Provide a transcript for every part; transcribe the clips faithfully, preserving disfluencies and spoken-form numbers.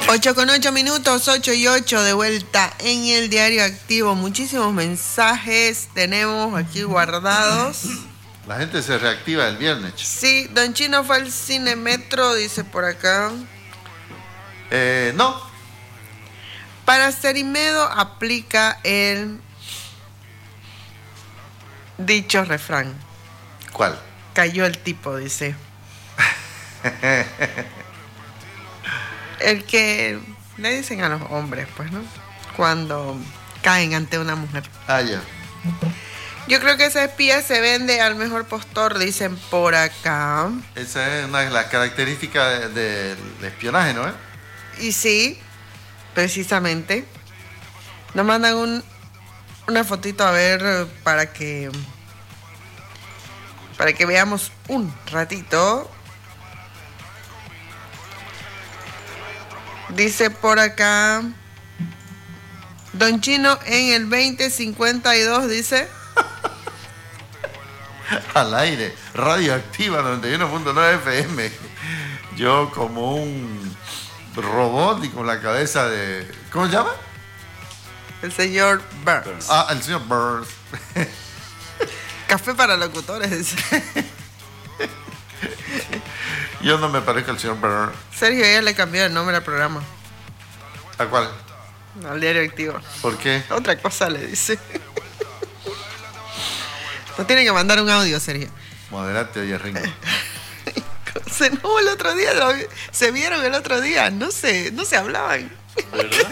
ocho con ocho minutos, ocho y ocho de vuelta en el Diario Activo. Muchísimos mensajes tenemos aquí guardados. La gente se reactiva el viernes. Sí, Don Chino fue al cine Metro, dice por acá. Eh, no. Para Cerimedo aplica el dicho refrán. ¿Cuál? Cayó el tipo, dice. El que le dicen a los hombres, pues, ¿no? Cuando caen ante una mujer. Ah, ya. Yo creo que ese espía se vende al mejor postor, dicen por acá. Esa es una de las características del de, de espionaje, ¿no? ¿Eh? Y sí, precisamente. Nos mandan un, una fotito a ver para que para que veamos un ratito. Dice por acá Don Chino en el veinte cincuenta y dos, dice. Al aire, radioactiva noventa y uno punto nueve F M. Yo como un robot y con la cabeza de... ¿Cómo se llama? El señor Burns. Ah, el señor Burns. Café para locutores, dice. Yo no me parezco al señor Burns. Sergio ya le cambió el nombre al programa. ¿A cuál? Al Diario Activo. ¿Por qué? Otra cosa le dice. Nos tiene que mandar un audio, Sergio. Moderate, oye, Ringo. Se no, el otro día, lo, se vieron el otro día, no se, no se hablaban. ¿Verdad?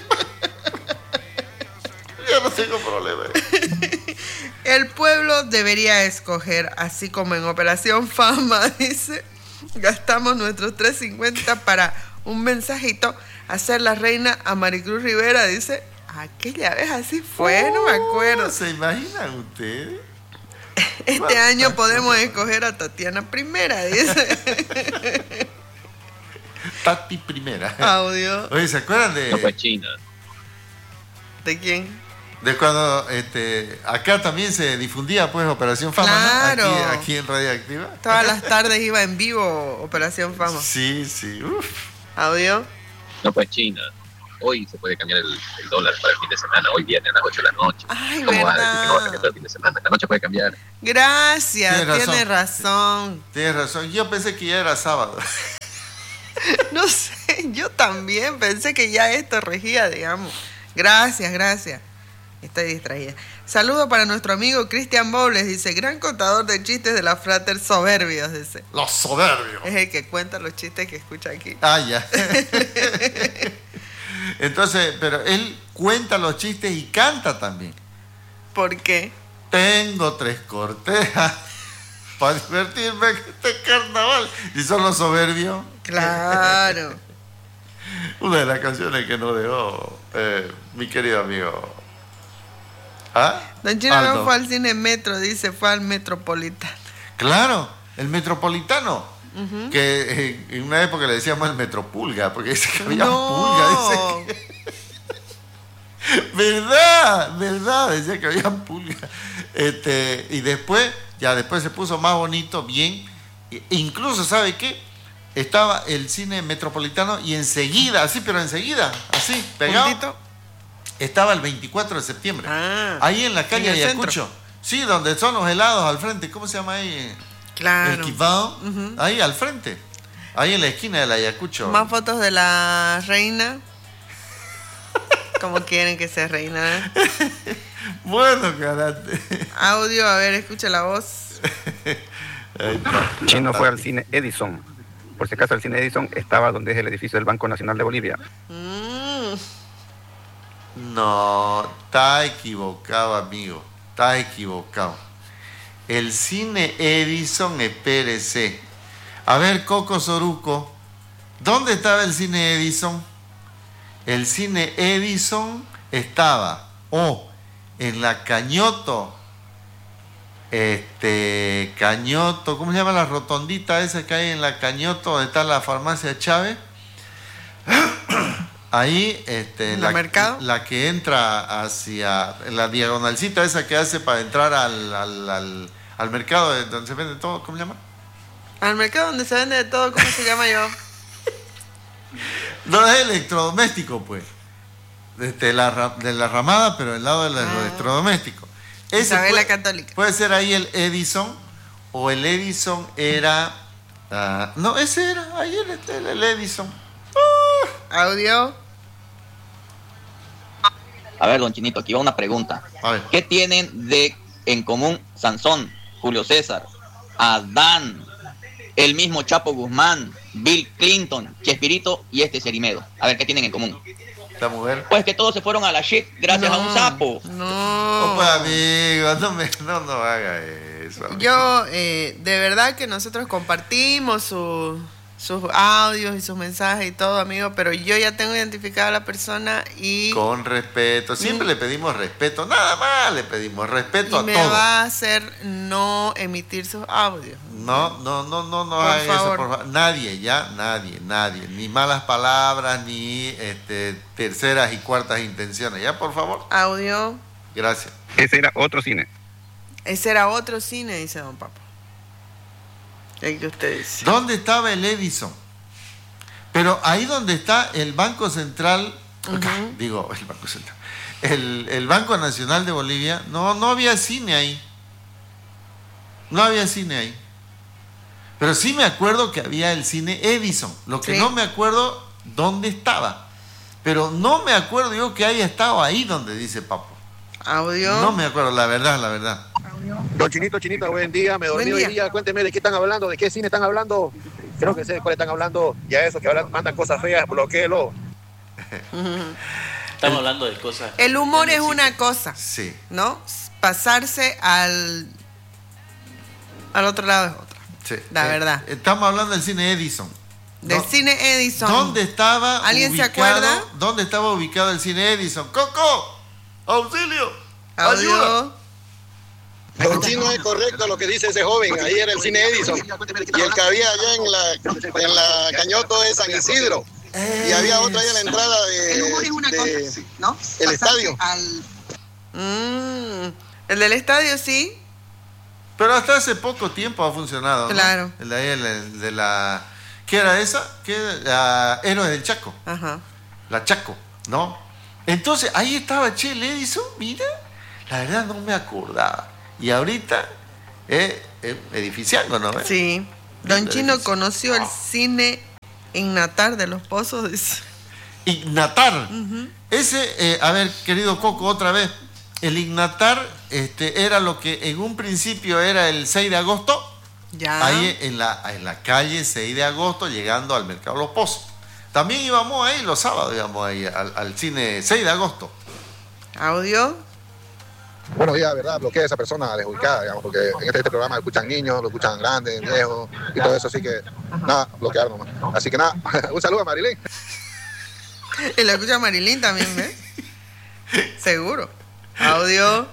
Yo no tengo problema. El pueblo debería escoger, así como en Operación Fama, dice. Gastamos nuestros tres cincuenta para un mensajito, hacer la reina a Maricruz Rivera, dice. Aquella vez así fue, oh, no me acuerdo. ¿Se imaginan ustedes? Este año podemos escoger a Tatiana Primera, dice. Tati Primera. Audio. Oye, ¿se acuerdan de...? No fue China. ¿De quién? De cuando este, acá también se difundía pues Operación Fama, claro. ¿no? Aquí, aquí en Radioactiva. Todas las tardes iba en vivo Operación Fama. Sí, sí. Uf. Audio. No fue China. Hoy se puede cambiar el, el dólar para el fin de semana. Hoy viene a las ocho de la noche. Ay, ¿Cómo verdad. va a decir que no va a cambiar para el fin de semana? La noche puede cambiar. Gracias, Tienes razón. tiene razón. Tienes razón. Yo pensé que ya era sábado. No sé, yo también pensé que ya esto regía, digamos. Gracias, gracias. Estoy distraída. Saludo para nuestro amigo Cristian Bobles, dice, gran contador de chistes de la Frater Soberbios, dice. Los soberbios. Es el que cuenta los chistes que escucha aquí. Ah, ya. Entonces, pero él cuenta los chistes y canta también. ¿Por qué? Tengo tres cortejas para divertirme en este carnaval. ¿Y son los soberbios? Claro. Una de las canciones que nos dejó eh, mi querido amigo. ¿Ah? Don Chino Aldo. no fue al cine Metro, dice, fue al Metropolitano. Claro, el Metropolitano. Uh-huh. Que eh, en una época le decíamos el Metropulga, porque dice que había No. pulga. Dice que... verdad, verdad, decía que había pulga. Este, y después, ya después se puso más bonito, bien. E incluso, ¿sabe qué? Estaba el cine Metropolitano y enseguida, así, pero enseguida, así, pegado. ¿Puntito? Estaba el veinticuatro de septiembre. Ah, ahí en la calle en Ayacucho. Sí, donde son los helados al frente. ¿Cómo se llama ahí? Claro. El Kibao. Uh-huh. Ahí al frente. Ahí en la esquina del Ayacucho. Más fotos de la reina. Como quieren que sea reina. Bueno, karate. Audio, a ver, escucha la voz. Chino fue al cine Edison. Por si acaso el cine Edison estaba donde es el edificio del Banco Nacional de Bolivia. Mm. No, está equivocado, amigo. Está equivocado. El cine Edison, espérese. A ver, Coco Soruco, ¿dónde estaba el cine Edison? El cine Edison estaba o oh, en la Cañoto, este, Cañoto, ¿cómo se llama la rotondita esa que hay en la Cañoto, donde está la farmacia Chávez? Ahí, este, la, mercado? la que entra hacia la diagonalcita esa que hace para entrar al, al, al, al mercado donde se vende todo, ¿cómo se llama? Al mercado donde se vende de todo, ¿cómo se llama yo? No es electrodoméstico, pues. De la, de la Ramada, pero del lado de los ah. electrodomésticos. Isabela puede, Católica. Puede ser ahí el Edison, o el Edison era... Uh, no, ese era, ahí el, el Edison. Uh. Audio. A ver, don Chinito, aquí va una pregunta. ¿Qué tienen de en común Sansón, Julio César, Adán, el mismo Chapo Guzmán, Bill Clinton, Chespirito y este Cerimedo? A ver, ¿qué tienen en común? La mujer. Pues que todos se fueron a la shit gracias no, a un sapo. No. Oh, pues amigo, no, me, no, no haga eso. Amigo. Yo, eh, de verdad que nosotros compartimos su, sus audios y sus mensajes y todo, amigo, pero yo ya tengo identificada a la persona y... Con respeto, siempre mm. le pedimos respeto, nada más le pedimos respeto y a me todos. va a hacer no emitir sus audios. No, no, no, no, no por hagan favor. eso, por favor. Nadie, ya, nadie, nadie. Ni malas palabras, ni este, terceras y cuartas intenciones. Ya, por favor. Audio. Gracias. Ese era otro cine. Ese era otro cine, dice don Papo. El que usted dice. ¿Dónde estaba el Edison? Pero ahí donde está el Banco Central, acá, uh-huh. digo, el Banco Central, el, el Banco Nacional de Bolivia, no, no había cine ahí. No había cine ahí. Pero sí me acuerdo que había el cine Edison. Lo que sí. no me acuerdo dónde estaba. Pero no me acuerdo yo que haya estado ahí donde dice Papo. Audio. No me acuerdo, la verdad, la verdad. Don Chinito, Chinita, buen día. Me dormí hoy día. Cuénteme de qué están hablando, de qué cine están hablando. Creo que sé de cuál están hablando. Ya eso, que hablan, mandan cosas feas, bloquéelo. Estamos hablando de cosas. El humor es una cosa. Sí. ¿No? Pasarse al, al otro lado es otra. Sí. La eh, verdad. Estamos hablando del cine Edison. Del ¿No? cine Edison. ¿Dónde estaba ¿Alguien ubicado, se acuerda? ¿Dónde estaba ubicado el cine Edison? ¡Coco! ¡Auxilio! Audio. ¡Ayuda! Don Chino, es correcto lo que dice ese joven. Ahí era el cine Edison. Y el que había allá en la, en la Cañoto es San Isidro. Y había otro ahí en la entrada de, de ¿no? el estadio. Al... Mm, el del estadio sí. Pero hasta hace poco tiempo ha funcionado, ¿no? Claro. El de, el, el de la... ¿Qué era esa? ¿Qué era? La Héroes del Chaco. Ajá. La Chaco, ¿no? Entonces, ahí estaba Che, el Edison, mira. La verdad no me acordaba. Y ahorita, eh, eh, edificiando, ¿no? ¿Eh? Sí. Don Chino conoció el cine Ignatar de los Pozos. Dice. Ignatar. Uh-huh. Ese, eh, a ver, querido Coco, otra vez. El Ignatar este, era lo que en un principio era el seis de agosto. Ya. Ahí en la, en la calle seis de agosto, llegando al Mercado Los Pozos. También íbamos ahí los sábados, íbamos ahí al, al cine seis de agosto. Audio. Buenos días, ¿verdad? Bloquea a esa persona desubicada, digamos, porque en este, este programa lo escuchan niños, lo escuchan grandes, viejos y todo eso, así que nada, bloquear nomás. Así que nada, un saludo a Marilyn. Y lo escucha Marilyn también, ¿ves? Seguro. Audio.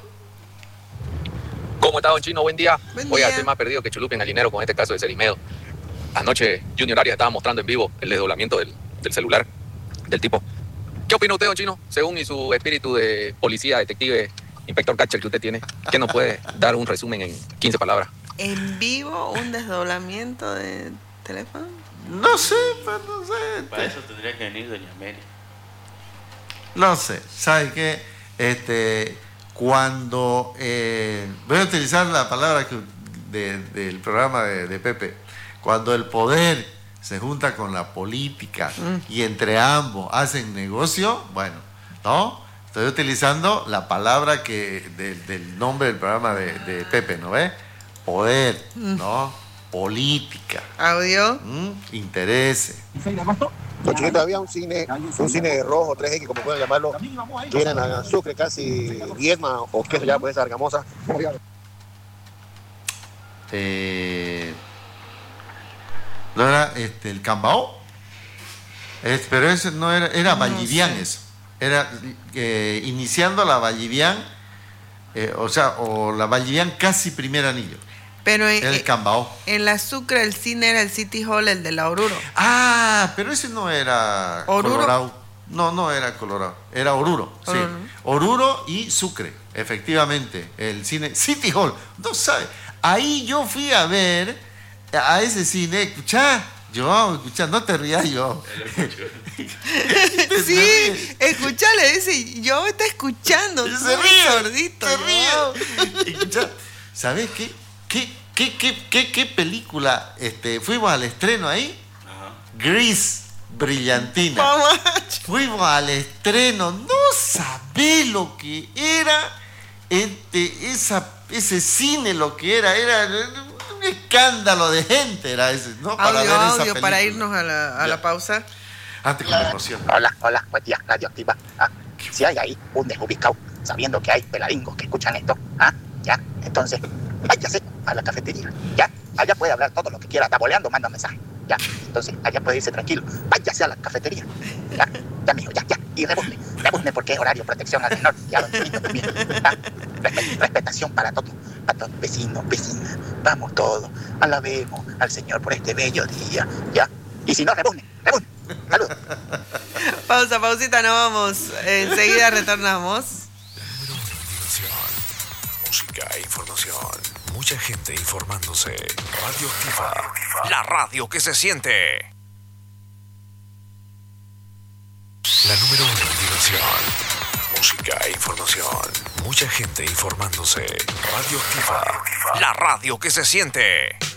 ¿Cómo está, don Chino? Buen día. Buen Oiga, día. estoy más perdido que Chulupi en Galinero con este caso de Cerimedo. Anoche Junior Arias estaba mostrando en vivo el desdoblamiento del, del celular del tipo. ¿Qué opina usted, don Chino? Según y su espíritu de policía, detective, inspector catcher que usted tiene, ¿qué nos puede dar un resumen en quince palabras? ¿En vivo un desdoblamiento de teléfono? No sé, pero no sé. Para eso tendría que venir doña Mary. No sé, ¿sabe qué? Este, cuando eh, voy a utilizar la palabra que, de, del programa de, de Pepe, cuando el poder se junta con la política mm. y entre ambos hacen negocio, bueno, ¿no? Estoy utilizando la palabra que de, del nombre del programa de, de Pepe, ¿no ves? Poder, mm. ¿no? Política. Audio. ¿Mm? Interés. Don Chinito, había un cine, un cine rojo, tres equis, como pueden llamarlo, que era en Sucre, casi diezma, o qué sé ya, pues esa argamosa. Eh, ¿No era este, el Cambao? Es, pero ese no era, era Vallivian, no sé. Eso. Era eh, iniciando la Vallivian, eh, o sea, o la Vallivian casi primer anillo. Pero en, el Cambao. En la Sucre el cine era el City Hall, el de la Oruro. Ah, pero ese no era ¿Oruro? Colorado. No, no era Colorado. Era Oruro. Oruro. Sí. Oruro y Sucre, efectivamente. El cine City Hall. No sabe. Ahí yo fui a ver a ese cine. Escuchá, Yo, escucha, no te rías, yo. Sí, escuchale, dice, yo me está escuchando. Se ríe, sordito. se ríe. Escucha, ¿sabes qué? ¿Qué, qué, qué, qué, qué película? Este, fuimos al estreno ahí. Ajá. Grease, brillantina. Mamá. Fuimos al estreno. No sabés lo que era este, esa, ese cine, lo que era. Era un escándalo de gente, era ese, ¿no? Para audio, ver esa audio, película. para irnos a la, a la pausa. Antes con la emoción. Hola, hola, buen día, radioactiva. ¿Ah? Si hay ahí un desubicado sabiendo que hay pelaringos que escuchan esto, ¿ah? Ya, entonces, váyase a la cafetería, ya, allá puede hablar todo lo que quiera, taboleando, manda mensaje, ya, entonces, allá puede irse tranquilo, váyase a la cafetería, ya, ya, mijo, ya, ya, y rebuzne, rebuzne porque es horario, protección al menor, ya, don Chinito también, ¿ah? Respe- respetación para todos, a todos, vecinos, vecinas, vamos todos, alabemos al Señor por este bello día, ya, y si no, rebuzne, rebuzne. Saludos. Pausa, pausita, nos vamos. Enseguida retornamos. La número uno en diversión, música e información. Mucha gente informándose. Radioactiva, la radio que se siente. La número uno en diversión, música e información. Mucha gente informándose. Radioactiva, la radio que se siente.